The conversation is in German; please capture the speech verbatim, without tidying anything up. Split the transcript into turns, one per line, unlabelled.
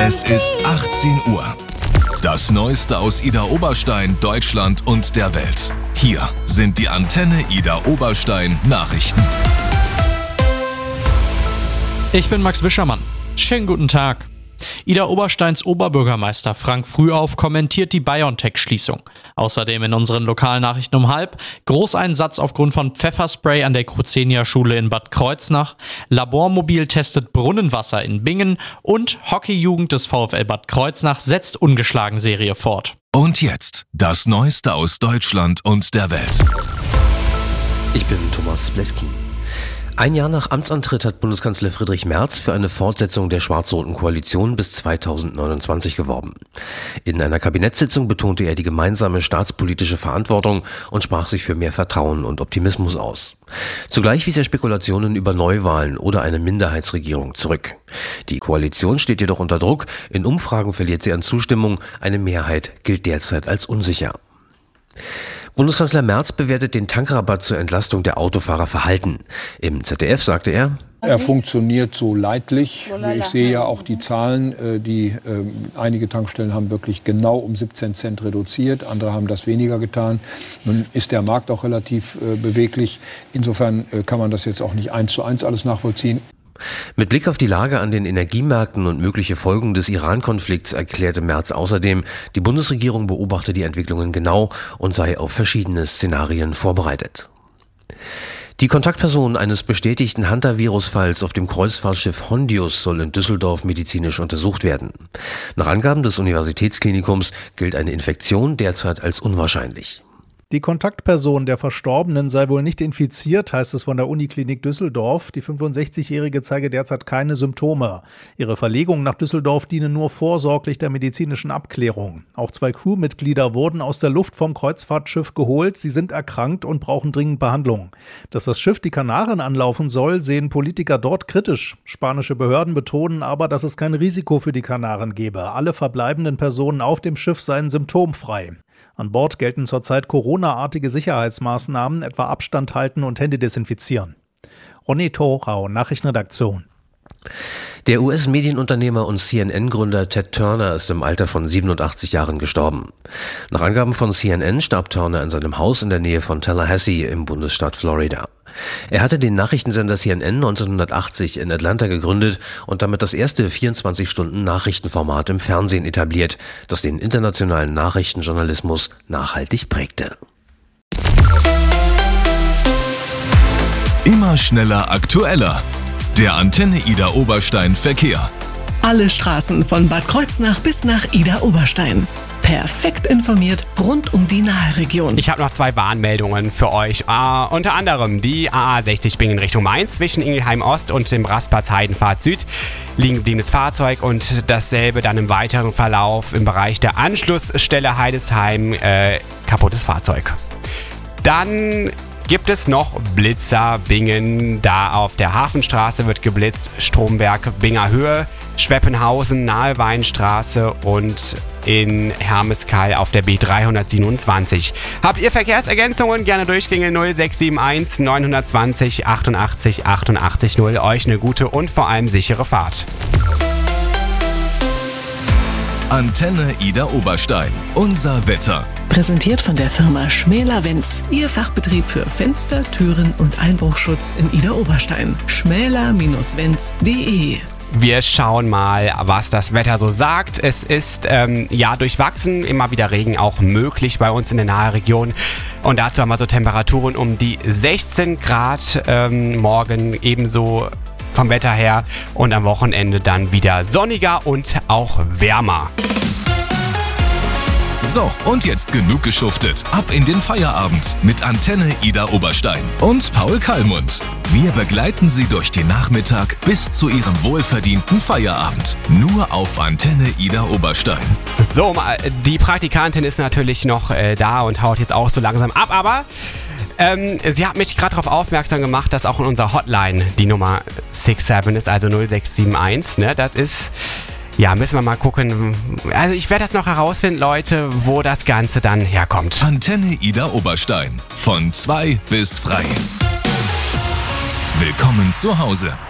Es ist achtzehn Uhr. Das Neueste aus Ida Oberstein, Deutschland und der Welt. Hier sind die Antenne Ida Oberstein Nachrichten.
Ich bin Max Wischermann. Schönen guten Tag. Ida Obersteins Oberbürgermeister Frank Frühauf kommentiert die BioNTech-Schließung. Außerdem in unseren Lokalnachrichten um halb Großeinsatz aufgrund von Pfefferspray an der Cruzenia-Schule in Bad Kreuznach, Labormobil testet Brunnenwasser in Bingen und Hockeyjugend des VfL Bad Kreuznach setzt ungeschlagen Serie fort.
Und jetzt das Neueste aus Deutschland und der Welt.
Ich bin Thomas Bleski. Ein Jahr nach Amtsantritt hat Bundeskanzler Friedrich Merz für eine Fortsetzung der schwarz-roten Koalition bis zweitausendneunundzwanzig geworben. In einer Kabinettssitzung betonte er die gemeinsame staatspolitische Verantwortung und sprach sich für mehr Vertrauen und Optimismus aus. Zugleich wies er Spekulationen über Neuwahlen oder eine Minderheitsregierung zurück. Die Koalition steht jedoch unter Druck. In Umfragen verliert sie an Zustimmung. Eine Mehrheit gilt derzeit als unsicher. Bundeskanzler Merz bewertet den Tankrabatt zur Entlastung der Autofahrer verhalten. Im Z D F sagte er:
Er funktioniert so leidlich. Ich sehe ja auch die Zahlen, die äh, einige Tankstellen haben wirklich genau um siebzehn Cent reduziert, andere haben das weniger getan. Nun ist der Markt auch relativ äh, beweglich. Insofern äh, kann man das jetzt auch nicht eins zu eins alles nachvollziehen.
Mit Blick auf die Lage an den Energiemärkten und mögliche Folgen des Iran-Konflikts erklärte Merz außerdem, die Bundesregierung beobachte die Entwicklungen genau und sei auf verschiedene Szenarien vorbereitet. Die Kontaktperson eines bestätigten Hantavirus-Falls auf dem Kreuzfahrtschiff Hondius soll in Düsseldorf medizinisch untersucht werden. Nach Angaben des Universitätsklinikums gilt eine Infektion derzeit als unwahrscheinlich.
Die Kontaktperson der Verstorbenen sei wohl nicht infiziert, heißt es von der Uniklinik Düsseldorf. Die fünfundsechzigjährige zeige derzeit keine Symptome. Ihre Verlegung nach Düsseldorf diene nur vorsorglich der medizinischen Abklärung. Auch zwei Crewmitglieder wurden aus der Luft vom Kreuzfahrtschiff geholt. Sie sind erkrankt und brauchen dringend Behandlung. Dass das Schiff die Kanaren anlaufen soll, sehen Politiker dort kritisch. Spanische Behörden betonen aber, dass es kein Risiko für die Kanaren gebe. Alle verbleibenden Personen auf dem Schiff seien symptomfrei. An Bord gelten zurzeit Corona-artige Sicherheitsmaßnahmen, etwa Abstand halten und Hände desinfizieren. Ronny Thorau, Nachrichtenredaktion.
Der U S-Medienunternehmer und C N N-Gründer Ted Turner ist im Alter von siebenundachtzig Jahren gestorben. Nach Angaben von C N N starb Turner in seinem Haus in der Nähe von Tallahassee im Bundesstaat Florida. Er hatte den Nachrichtensender C N N neunzehnhundertachtzig in Atlanta gegründet und damit das erste vierundzwanzig-Stunden-Nachrichtenformat im Fernsehen etabliert, das den internationalen Nachrichtenjournalismus nachhaltig prägte.
Immer schneller, aktueller. Der Antenne Ida Oberstein Verkehr.
Alle Straßen von Bad Kreuznach bis nach Ida Oberstein. Perfekt informiert rund um die Nahe-Region.
Ich habe noch zwei Warnmeldungen für euch. Uh, unter anderem die A A sechzig Bingen Richtung Mainz zwischen Ingelheim Ost und dem Rastplatz Heidenpfad Süd. Liegen gebliebenes Fahrzeug und dasselbe dann im weiteren Verlauf im Bereich der Anschlussstelle Heidesheim äh, kaputtes Fahrzeug. Dann gibt es noch Blitzer Bingen. Da auf der Hafenstraße wird geblitzt. Stromberg Binger Höhe, Schweppenhausen nahe Weinstraße und in Hermeskeil auf der B dreihundertsiebenundzwanzig. Habt ihr Verkehrsergänzungen? Gerne durchklingeln null sechs sieben eins neun zwei null achtundachtzig achtundachtzig null. Euch eine gute und vor allem sichere Fahrt.
Antenne Ida Oberstein. Unser Wetter.
Präsentiert von der Firma Schmäler-Wenz. Ihr Fachbetrieb für Fenster, Türen und Einbruchschutz in Ida Oberstein. schmäler Bindestrich wenz punkt de.
Wir schauen mal, was das Wetter so sagt. Es ist ähm, ja durchwachsen, immer wieder Regen auch möglich bei uns in der Nahe-Region. Und dazu haben wir so Temperaturen um die sechzehn Grad ähm, morgen ebenso vom Wetter her. Und am Wochenende dann wieder sonniger und auch wärmer.
So, und jetzt genug geschuftet. Ab in den Feierabend mit Antenne Ida Oberstein und Paul Kallmund. Wir begleiten Sie durch den Nachmittag bis zu Ihrem wohlverdienten Feierabend. Nur auf Antenne Ida Oberstein.
So, die Praktikantin ist natürlich noch äh, da und haut jetzt auch so langsam ab, aber ähm, sie hat mich gerade darauf aufmerksam gemacht, dass auch in unserer Hotline die Nummer sechs sieben ist, also null sechs sieben eins, ne, das ist... Ja, müssen wir mal gucken. Also ich werde das noch herausfinden, Leute, wo das Ganze dann herkommt.
Antenne Ida Oberstein. Von zwei bis frei. Willkommen zu Hause.